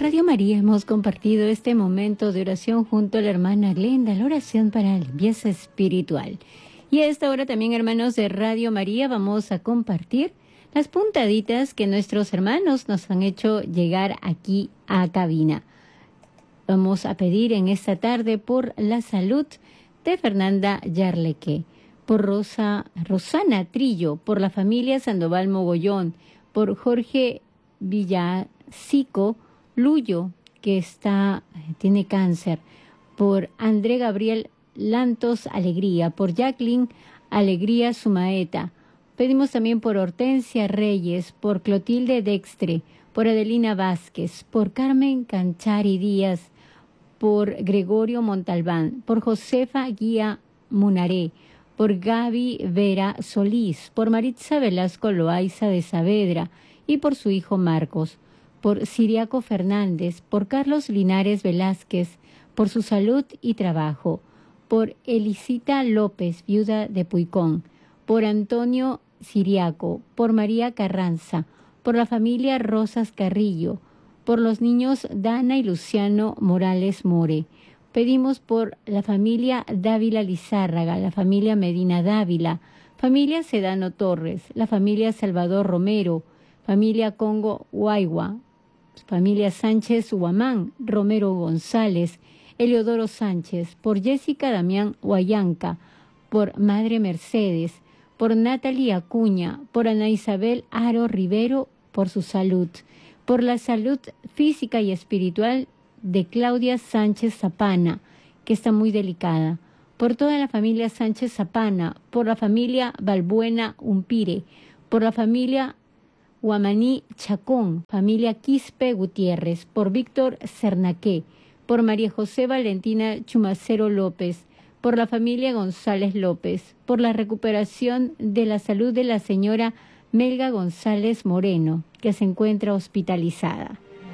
Radio María hemos compartido este momento de oración junto a la hermana Glenda, la oración para la limpieza espiritual. Y a esta hora también, hermanos de Radio María, vamos a compartir las puntaditas que nuestros hermanos nos han hecho llegar aquí a cabina. Vamos a pedir en esta tarde por la salud de Fernanda Yarleque, por Rosana Trillo, por la familia Sandoval Mogollón, por Jorge Villacico Luyo, que tiene cáncer, por André Gabriel Lantos Alegría, por Jacqueline Alegría Sumaeta. Pedimos también por Hortensia Reyes, por Clotilde Dextre, por Adelina Vázquez, por Carmen Canchari Díaz, por Gregorio Montalbán, por Josefa Guía Munaré, por Gaby Vera Solís, por Maritza Velasco Loaiza de Saavedra y por su hijo Marcos, por Siriaco Fernández, por Carlos Linares Velázquez, por su salud y trabajo, por Elisita López, viuda de Puicón, por Antonio Siriaco, por María Carranza, por la familia Rosas Carrillo, por los niños Dana y Luciano Morales More. Pedimos por la familia Dávila Lizárraga, la familia Medina Dávila, familia Sedano Torres, la familia Salvador Romero, familia Congo Huaywa, familia Sánchez Huamán, Romero González, Eleodoro Sánchez, por Jessica Damián Huayanca, por Madre Mercedes, por Natalie Acuña, por Ana Isabel Aro Rivero, por su salud, por la salud física y espiritual de Claudia Sánchez Zapana, que está muy delicada, por toda la familia Sánchez Zapana, por la familia Balbuena Umpire, por la familia Huamaní Chacón, familia Quispe Gutiérrez, por Víctor Cernaqué, por María José Valentina Chumacero López, por la familia González López, por la recuperación de la salud de la señora Melga González Moreno, que se encuentra hospitalizada.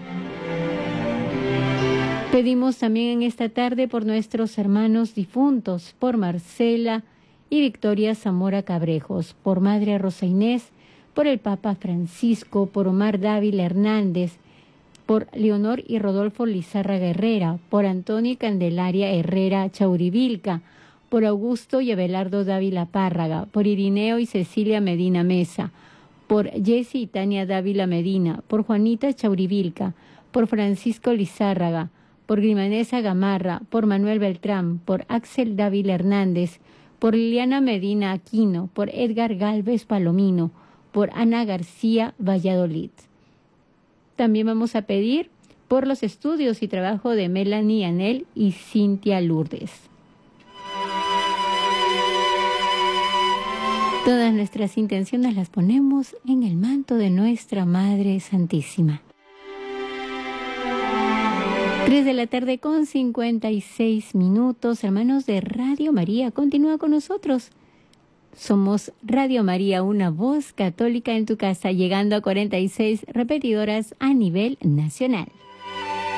Pedimos también en esta tarde por nuestros hermanos difuntos, por Marcela y Victoria Zamora Cabrejos, por Madre Rosa Inés, por el Papa Francisco, por Omar Dávila Hernández, por Leonor y Rodolfo Lizárraga Herrera, por Antonio y Candelaria Herrera Chaurivilca, por Augusto y Abelardo Dávila Párraga, por Irineo y Cecilia Medina Mesa, por Jessy y Tania Dávila Medina, por Juanita Chaurivilca, por Francisco Lizárraga, por Grimanesa Gamarra, por Manuel Beltrán, por Axel Dávila Hernández, por Liliana Medina Aquino, por Edgar Galvez Palomino, por Ana García Valladolid. También vamos a pedir por los estudios y trabajo de Melanie Anel y Cintia Lourdes. Todas nuestras intenciones las ponemos en el manto de nuestra Madre Santísima. 3 de la tarde con 56 minutos. Hermanos de Radio María, continúa con nosotros. Somos Radio María, una voz católica en tu casa, llegando a 46 repetidoras a nivel nacional.